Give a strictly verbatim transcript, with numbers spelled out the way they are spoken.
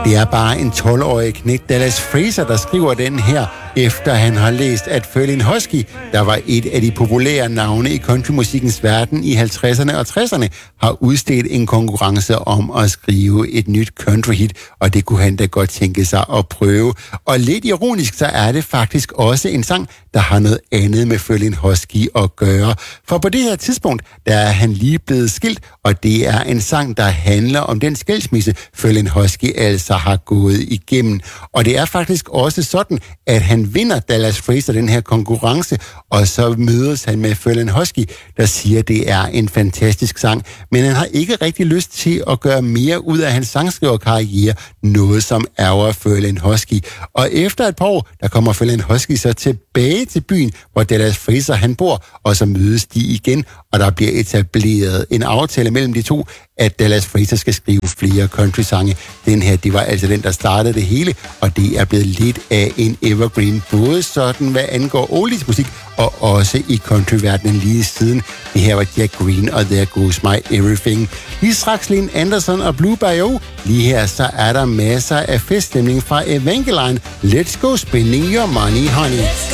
Det er bare en tolv-årig knægt, Dallas Fraser, der skriver den her, efter han har læst, at Ferlin Husky, der var et af de populære navne i countrymusikkens verden i halvtredserne og tresserne, har udstedt en konkurrence om at skrive et nyt countryhit, og det kunne han da godt tænke sig at prøve. Og lidt ironisk, så er det faktisk også en sang, der har noget andet med Ferlin Husky at gøre. For på det her tidspunkt, der er han lige blevet skilt, og det er en sang, der handler om den skilsmisse, Ferlin Husky altså har gået igennem. Og det er faktisk også sådan, at han vinder Dallas Fraser den her konkurrence, og så mødes han med Ferlin Husky, der siger, at det er en fantastisk sang, men han har ikke rigtig lyst til at gøre mere ud af hans sangskriverkarriere, noget som ærger Ferlin Husky. Og efter et par år, der kommer Ferlin Husky så tilbage til byen, hvor Dallas Fraser han bor, og så mødes de igen, og der bliver etableret en aftale mellem de to, at Dallas Fraser skal skrive flere country-sange. Den her, det var altså den, der startede det hele, og det er blevet lidt af en evergreen, både sådan, hvad angår oldies-musik, og også i countryverdenen lige siden. Det her var Jack Green, og There Goes My Everything. Lige straks Lynn Anderson og Blue Bayou. Lige her, så er der masser af feststemning fra Evangeline. Let's go spending your money, honey.